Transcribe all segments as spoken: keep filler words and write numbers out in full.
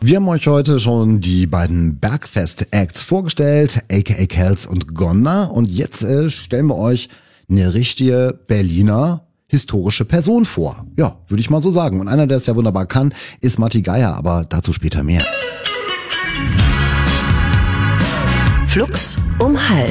Wir haben euch heute schon die beiden Bergfest-Acts vorgestellt, aka Kels und Gonna. Und jetzt äh, stellen wir euch eine richtige Berliner historische Person vor. Ja, würde ich mal so sagen. Und einer, der es ja wunderbar kann, ist Matti Geier, aber dazu später mehr. Flux um halb.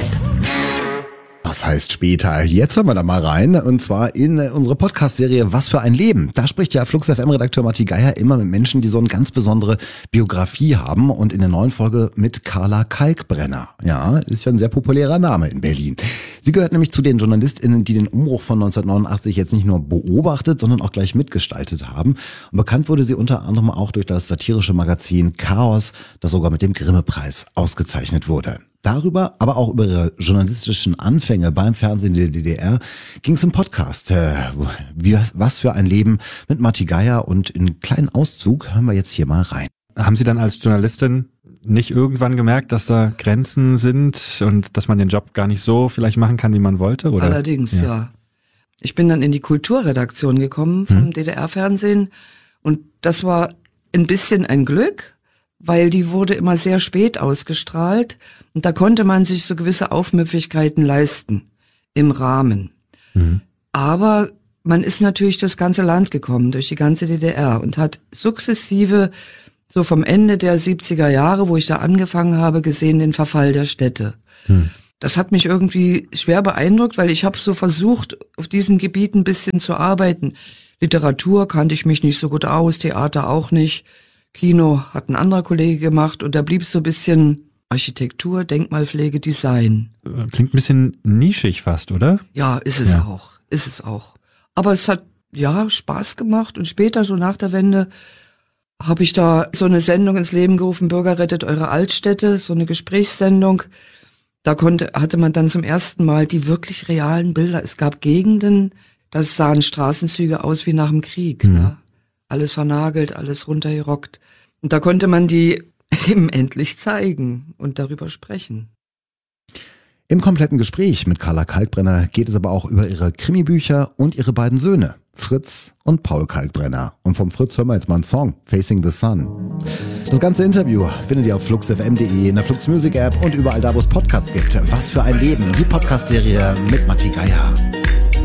Was heißt später? Jetzt hören wir da mal rein, und zwar in unsere Podcast-Serie Was für ein Leben. Da spricht ja Flux F M-Redakteur Matti Geier immer mit Menschen, die so eine ganz besondere Biografie haben, und in der neuen Folge mit Carla Kalkbrenner. Ja, ist ja ein sehr populärer Name in Berlin. Sie gehört nämlich zu den JournalistInnen, die den Umbruch von neunzehnhundertneunundachtzig jetzt nicht nur beobachtet, sondern auch gleich mitgestaltet haben. Und bekannt wurde sie unter anderem auch durch das satirische Magazin Chaos, das sogar mit dem Grimme-Preis ausgezeichnet wurde. Darüber, aber auch über ihre journalistischen Anfänge beim Fernsehen der D D R ging es im Podcast. Äh, wie, was für ein Leben mit Matti Geier, und in einen kleinen Auszug hören wir jetzt hier mal rein. Haben Sie dann als Journalistin nicht irgendwann gemerkt, dass da Grenzen sind und dass man den Job gar nicht so vielleicht machen kann, wie man wollte? Oder? Allerdings, ja. ja. Ich bin dann in die Kulturredaktion gekommen vom hm. D D R-Fernsehen, und das war ein bisschen ein Glück, weil die wurde immer sehr spät ausgestrahlt, und da konnte man sich so gewisse Aufmüpfigkeiten leisten im Rahmen. Mhm. Aber man ist natürlich durchs ganze Land gekommen, durch die ganze D D R, und hat sukzessive, so vom Ende der siebziger Jahre, wo ich da angefangen habe, gesehen den Verfall der Städte. Mhm. Das hat mich irgendwie schwer beeindruckt, weil ich habe so versucht, auf diesen Gebieten ein bisschen zu arbeiten. Literatur kannte ich mich nicht so gut aus, Theater auch nicht. Kino hat ein anderer Kollege gemacht, und da blieb so ein bisschen Architektur, Denkmalpflege, Design. Klingt ein bisschen nischig fast, oder? Ja, ist es ja. auch, ist es auch. Aber es hat, ja, Spaß gemacht, und später, so nach der Wende, habe ich da so eine Sendung ins Leben gerufen, Bürger rettet eure Altstädte, so eine Gesprächssendung. Da konnte, hatte man dann zum ersten Mal die wirklich realen Bilder. Es gab Gegenden, da sahen Straßenzüge aus wie nach dem Krieg, mhm. ne? Alles vernagelt, alles runtergerockt. Und da konnte man die eben endlich zeigen und darüber sprechen. Im kompletten Gespräch mit Carla Kalkbrenner geht es aber auch über ihre Krimibücher und ihre beiden Söhne, Fritz und Paul Kalkbrenner. Und vom Fritz hören wir jetzt mal einen Song, Facing the Sun. Das ganze Interview findet ihr auf flux f m punkt d e, in der Flux Music App und überall da, wo es Podcasts gibt. Was für ein Leben, die Podcast-Serie mit Matti Geier.